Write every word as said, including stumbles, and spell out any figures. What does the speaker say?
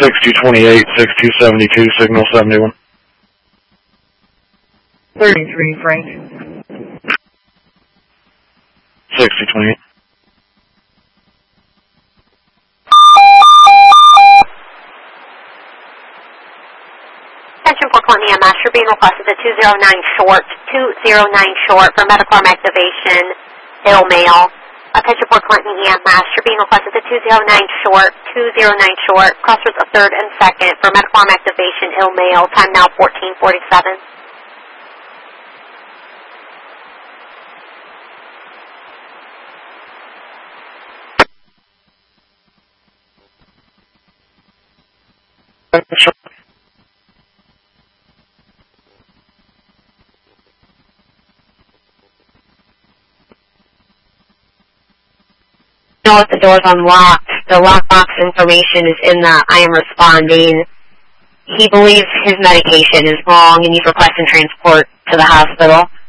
six two two eight, six two seven two, signal seventy-one. thirty-three, Frank. six two two eight. Attention for Clinton E M S, you're being requested at two zero nine short, two zero nine short for medical arm activation, ill male. Attention for Clinton E M S, you're being requested at two zero nine short, two zero nine short, crossroads of third and second for medical arm activation, ill male, time now fourteen forty-seven. Know if the door's unlocked. The lockbox information is in the I am responding. He believes his medication is wrong and he's requesting transport to the hospital.